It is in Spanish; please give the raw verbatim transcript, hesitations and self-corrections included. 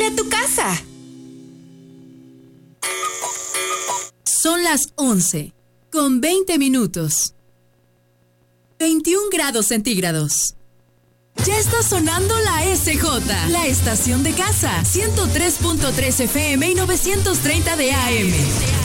Pásale a tu casa. Son las once, con veinte minutos. veintiún grados centígrados. Ya está sonando la S J, la estación de casa, ciento tres punto tres F M y novecientos treinta de A M.